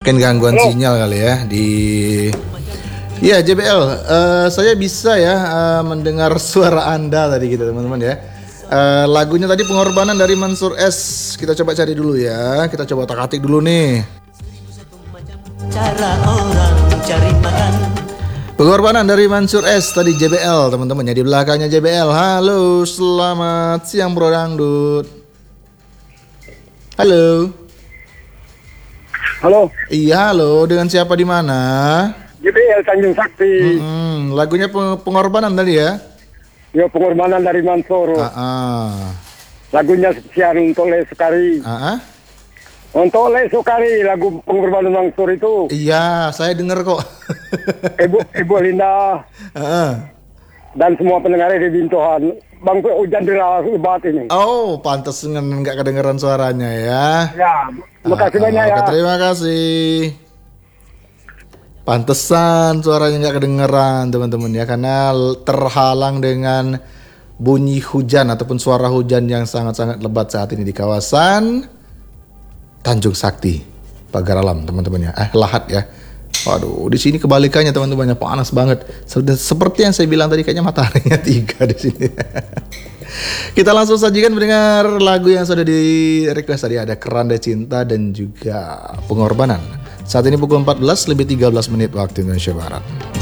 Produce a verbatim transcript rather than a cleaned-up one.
Mungkin gangguan Halo. sinyal kali ya di. Ya J B L, eh, saya bisa ya eh, mendengar suara Anda tadi gitu teman-teman ya. Eh, lagunya tadi Pengorbanan dari Mansur S. Kita coba cari dulu ya. Kita coba otak-atik dulu nih. Cara orang cari makan. Pengorbanan dari Mansur S tadi J B L teman-teman ya, di belakangnya J B L. Halo, selamat siang Bro Dangdut. Halo. Halo, Iya, halo. Dengan siapa di mana? J B L Tanjung Sakti. Hmm, lagunya peng- Pengorbanan tadi ya. Ya, Pengorbanan dari Mansur. Ah, ah. Lagunya Sian Tole Sukari. Ah, ah. Ontole Sukari, lagu Pengorbanan Mansur itu. Iya, saya dengar kok. Ibu Ibu Linda Ah, ah. dan semua pendengar di Bintohan. Bang hujan deras lebat ini. Oh, pantas nggak kedengeran suaranya ya. Ya, terima kasih Ah, banyak ah, ya. oke, terima kasih. Pantesan suaranya nggak kedengeran teman-teman ya, karena l- terhalang dengan bunyi hujan ataupun suara hujan yang sangat-sangat lebat saat ini di kawasan Tanjung Sakti, Pagar Alam teman-teman ya. Eh, Lahat ya. Waduh, di sini kebalikannya teman-teman ya, panas banget. Se- Seperti yang saya bilang tadi, kayaknya mataharinya tiga di sini. Kita langsung sajikan mendengar lagu yang sudah di request tadi, ada Keranda Cinta dan juga Pengorbanan. Saat ini pukul empat belas lebih tiga belas menit waktu Indonesia Barat.